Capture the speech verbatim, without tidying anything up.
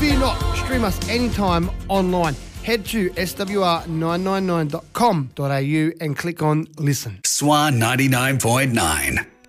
Fear not. Stream us anytime online. Head to S W R nine nine nine dot com dot a u and click on Listen. Swan ninety-nine point nine.